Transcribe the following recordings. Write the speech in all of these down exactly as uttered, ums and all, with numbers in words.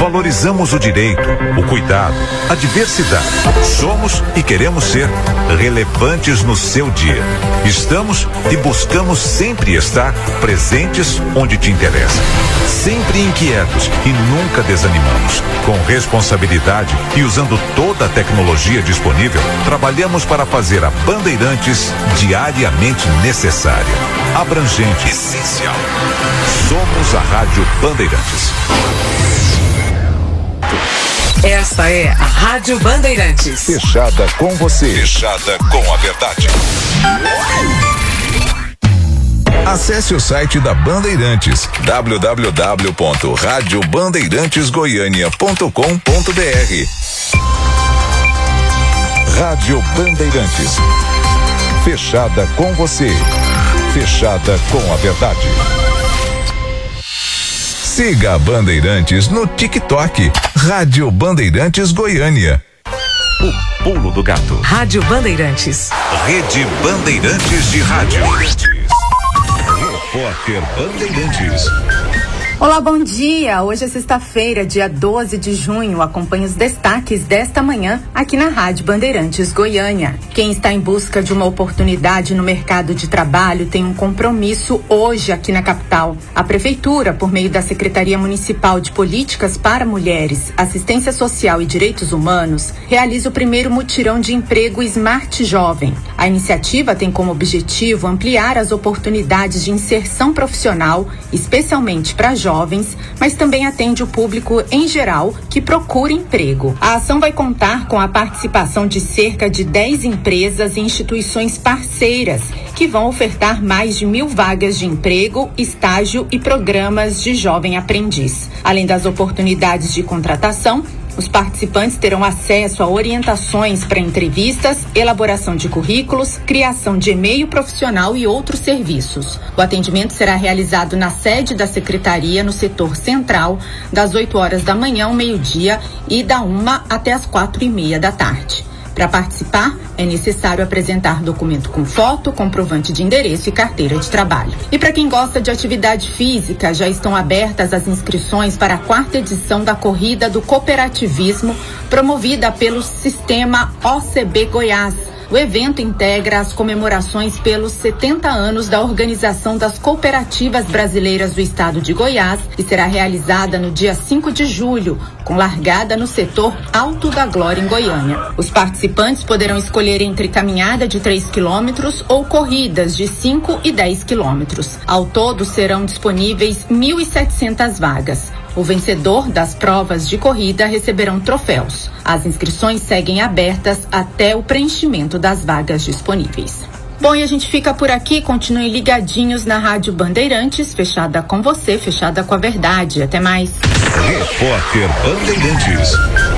Valorizamos o direito, o cuidado, a diversidade. Somos e queremos ser relevantes no seu dia. Estamos e buscamos sempre estar presentes onde te interessa. Sempre inquietos e nunca desanimamos. Com responsabilidade e usando toda a tecnologia disponível, trabalhamos para fazer a Bandeirantes diariamente necessária, abrangente, essencial. Somos a Rádio Bandeirantes. Esta é a Rádio Bandeirantes. Fechada com você. Fechada com a verdade. Acesse o site da Bandeirantes, w w w ponto rádio bandeirantes goiânia ponto com ponto b r. Rádio Bandeirantes. Fechada com você. Fechada com a verdade. Siga a Bandeirantes no TikTok. Rádio Bandeirantes Goiânia. O pulo do gato. Rádio Bandeirantes. Rede Bandeirantes de Rádio. Repórter Bandeirantes. Olá, bom dia. Hoje é sexta-feira, dia doze de junho. Acompanhe os destaques desta manhã aqui na Rádio Bandeirantes Goiânia. Quem está em busca de uma oportunidade no mercado de trabalho tem um compromisso hoje aqui na capital. A Prefeitura, por meio da Secretaria Municipal de Políticas para Mulheres, Assistência Social e Direitos Humanos, realiza o primeiro mutirão de emprego Smart Jovem. A iniciativa tem como objetivo ampliar as oportunidades de inserção profissional, especialmente para jovens. jovens, mas também atende o público em geral que procura emprego. A ação vai contar com a participação de cerca de dez empresas e instituições parceiras que vão ofertar mais de mil vagas de emprego, estágio e programas de jovem aprendiz. Além das oportunidades de contratação, os participantes terão acesso a orientações para entrevistas, elaboração de currículos, criação de e-mail profissional e outros serviços. O atendimento será realizado na sede da Secretaria, no setor central, das oito horas da manhã ao meio-dia e da uma até as quatro e meia da tarde. Para participar, é necessário apresentar documento com foto, comprovante de endereço e carteira de trabalho. E para quem gosta de atividade física, já estão abertas as inscrições para a quarta edição da Corrida do Cooperativismo, promovida pelo Sistema O C B Goiás. O evento integra as comemorações pelos setenta anos da Organização das Cooperativas Brasileiras do Estado de Goiás e será realizada no dia cinco de julho, com largada no setor Alto da Glória, em Goiânia. Os participantes poderão escolher entre caminhada de três quilômetros ou corridas de cinco e dez quilômetros. Ao todo, serão disponíveis mil e setecentas vagas. O vencedor das provas de corrida receberão troféus. As inscrições seguem abertas até o preenchimento das vagas disponíveis. Bom, e a gente fica por aqui. Continuem ligadinhos na Rádio Bandeirantes, fechada com você, fechada com a verdade. Até mais. Repórter Bandeirantes.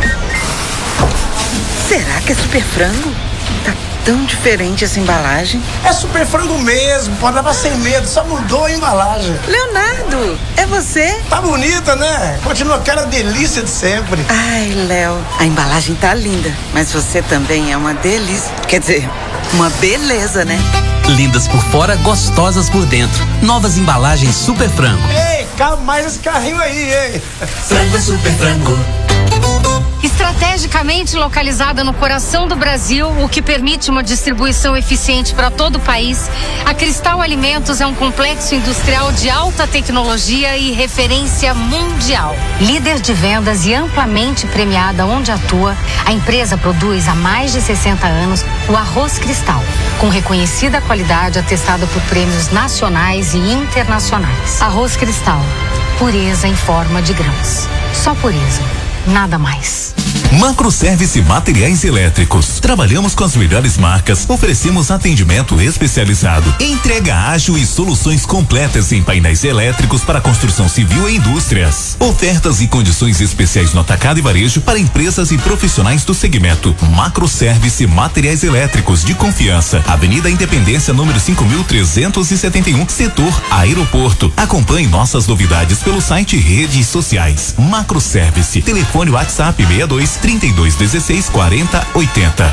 Será que é super frango? Tá tão diferente essa embalagem. É super frango mesmo, pode levar sem medo, só mudou a embalagem. Leonardo, é você? Tá bonita, né? Continua aquela delícia de sempre. Ai, Léo, a embalagem tá linda, mas você também é uma delícia. Quer dizer, uma beleza, né? Lindas por fora, gostosas por dentro. Novas embalagens Super Frango. Ei, calma mais esse carrinho aí, ei. Frango Super Frango. Estrategicamente localizada no coração do Brasil, o que permite uma distribuição eficiente para todo o país, a Cristal Alimentos é um complexo industrial de alta tecnologia e referência mundial. Líder de vendas e amplamente premiada onde atua, a empresa produz há mais de sessenta anos o arroz Cristal, com reconhecida qualidade atestada por prêmios nacionais e internacionais. Arroz Cristal, pureza em forma de grãos. Só pureza, nada mais. Macroservice Materiais Elétricos. Trabalhamos com as melhores marcas, oferecemos atendimento especializado, entrega ágil e soluções completas em painéis elétricos para construção civil e indústrias. Ofertas e condições especiais no atacado e varejo para empresas e profissionais do segmento. Macroservice Materiais Elétricos de confiança. Avenida Independência, número cinco mil trezentos e setenta e um, setor Aeroporto. Acompanhe nossas novidades pelo site e redes sociais. Macroservice. Telefone WhatsApp seis dois, trinta e dois, dezesseis, quarenta, oitenta.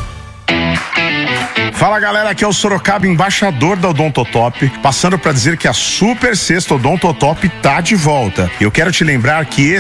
Fala galera, aqui é o Sorocaba, embaixador da Odontotop, passando para dizer que a Super Sexta Odontotop tá de volta. Eu quero te lembrar que esse